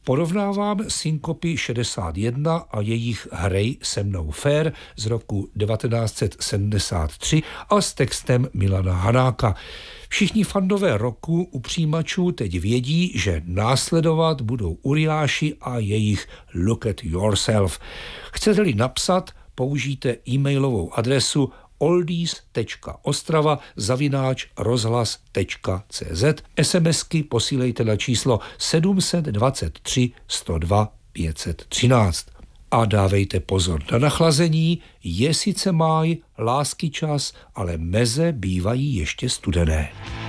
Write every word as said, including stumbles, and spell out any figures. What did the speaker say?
Porovnávám synkopy šedesát jedna a jejich Hrej se mnou fér z roku devatenáct set sedmdesát tři a s textem Milana Hanáka. Všichni fandové roku u přijímačů teď vědí, že následovat budou Uriáši a jejich Look at Yourself. Chcete-li napsat, použijte e-mailovou adresu oldies tečka ostrava zavináč rozhlas tečka cz. SMSky posílejte na číslo sedm set dvacet tři sto dva pět set třináct. A dávejte pozor na nachlazení, je sice máj, lásky čas, ale meze bývají ještě studené.